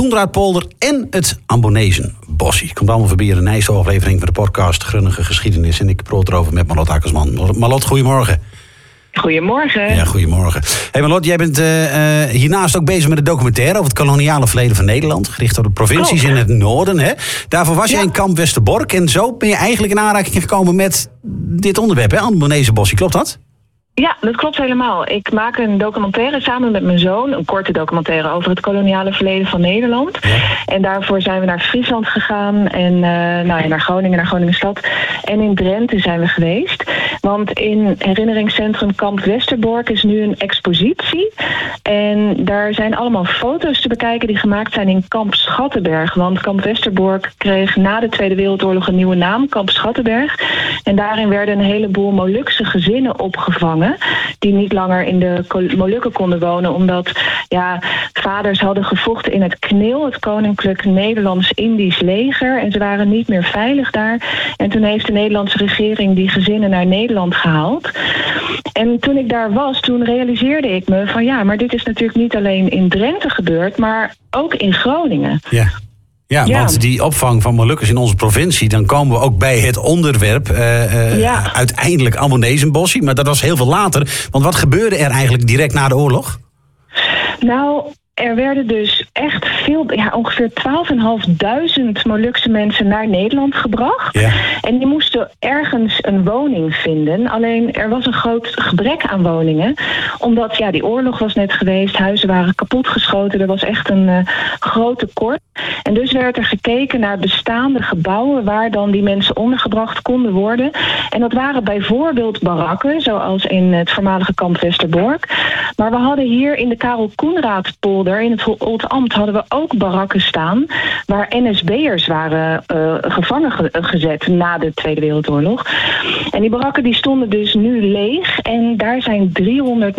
Koenraadpolder en het Ambonezenbosje. Komt allemaal voorbij in de nieuwste aflevering van de podcast Grunnige Geschiedenis. En ik praat erover met Marlot Akkersman. Marlot, goedemorgen. Goedemorgen. Ja, goedemorgen. Hey Marlot, jij bent hiernaast ook bezig met een documentaire over het koloniale verleden van Nederland. Gericht op de provincies in het noorden. Hè? Daarvoor was jij in kamp Westerbork. En zo ben je eigenlijk in aanraking gekomen met dit onderwerp, hè? Ambonezenbosje. Klopt dat? Ja, dat klopt helemaal. Ik maak een documentaire samen met mijn zoon. Een korte documentaire over het koloniale verleden van Nederland. Ja. En daarvoor zijn we naar Friesland gegaan. En naar Groningen, naar Groningenstad. En in Drenthe zijn we geweest. Want in herinneringscentrum Kamp Westerbork is nu een expositie. En daar zijn allemaal foto's te bekijken die gemaakt zijn in Kamp Schattenberg. Want Kamp Westerbork kreeg na de Tweede Wereldoorlog een nieuwe naam, Kamp Schattenberg. En daarin werden een heleboel Molukse gezinnen opgevangen die niet langer in de Molukken konden wonen, omdat vaders hadden gevochten in het KNIL, het Koninklijk Nederlands-Indisch Leger, en ze waren niet meer veilig daar. En toen heeft de Nederlandse regering die gezinnen naar Nederland gehaald. En toen ik daar was, toen realiseerde ik me van maar dit is natuurlijk niet alleen in Drenthe gebeurd, maar ook in Groningen. Ja. Ja, want die opvang van Molukkers in onze provincie, dan komen we ook bij het onderwerp uiteindelijk Ambonezenbosje. Maar dat was heel veel later. Want wat gebeurde er eigenlijk direct na de oorlog? Nou, er werden dus echt ongeveer 12.500 Molukse mensen naar Nederland gebracht. Ja. En die moesten ergens een woning vinden. Alleen er was een groot gebrek aan woningen. Omdat die oorlog was net geweest. Huizen waren kapotgeschoten. Er was echt een groot tekort. En dus werd er gekeken naar bestaande gebouwen waar dan die mensen ondergebracht konden worden. En dat waren bijvoorbeeld barakken, zoals in het voormalige kamp Westerbork. Maar we hadden hier in de Karel Koenraadpolder, in het Oldambt, hadden we ook barakken staan waar NSB'ers waren gevangen gezet na de Tweede Wereldoorlog. En die barakken die stonden dus nu leeg. En daar zijn 300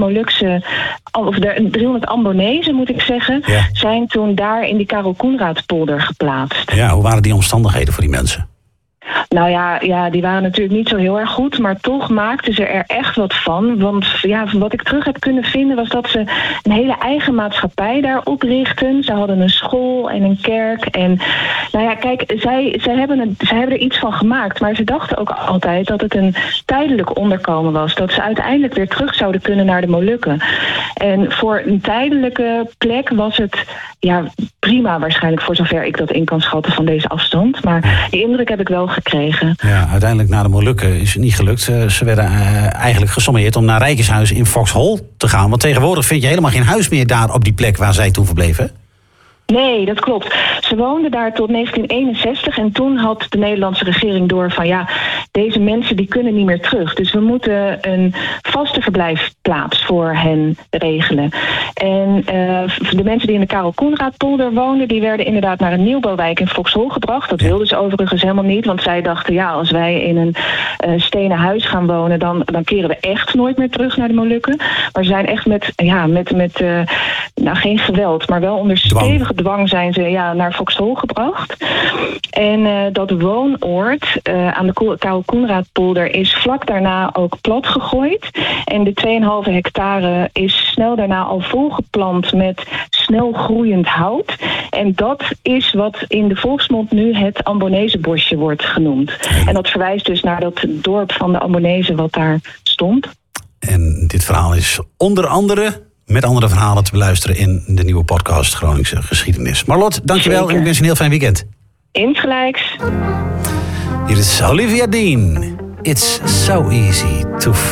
Ambonezen, moet ik zeggen, zijn toen daar in die Karel Koenraadpolder geplaatst. Ja, hoe waren die omstandigheden voor die mensen? Nou ja, die waren natuurlijk niet zo heel erg goed, maar toch maakten ze er echt wat van. Want van wat ik terug heb kunnen vinden was dat ze een hele eigen maatschappij daar oprichten. Ze hadden een school en een kerk. En kijk, zij hebben er iets van gemaakt, maar ze dachten ook altijd dat het een tijdelijk onderkomen was. Dat ze uiteindelijk weer terug zouden kunnen naar de Molukken. En voor een tijdelijke plek was het prima waarschijnlijk, voor zover ik dat in kan schatten van deze afstand. Maar die indruk heb ik wel gekregen. Ja, uiteindelijk na de Molukken is het niet gelukt. Ze werden eigenlijk gesommeerd om naar Rijkershuis in Foxhol te gaan. Want tegenwoordig vind je helemaal geen huis meer daar op die plek waar zij toen verbleven. Nee, dat klopt. Ze woonden daar tot 1961 en toen had de Nederlandse regering door van deze mensen die kunnen niet meer terug. Dus we moeten een vaste verblijfplaats voor hen regelen. En de mensen die in de Karel Koenraadpolder woonden, die werden inderdaad naar een nieuwbouwwijk in Foxhol gebracht. Dat wilden ze overigens helemaal niet, want zij dachten als wij in een stenen huis gaan wonen, dan keren we echt nooit meer terug naar de Molukken. Maar ze zijn echt met geen geweld, maar wel onder stevige dwang zijn ze naar Foxhol gebracht. En dat woonoord aan de Karel Koenraadpolder is vlak daarna ook plat gegooid. En de 2,5 hectare is snel daarna al volgeplant met snel groeiend hout. En dat is wat in de volksmond nu het Ambonezenbosje wordt genoemd. En dat verwijst dus naar dat dorp van de Ambonezen wat daar stond. En dit verhaal is onder andere met andere verhalen te beluisteren in de nieuwe podcast Groningse Geschiedenis. Marlot, dankjewel. Zeker. En ik wens je een heel fijn weekend. Insgelijks. Hier is Olivia Dean. It's so easy to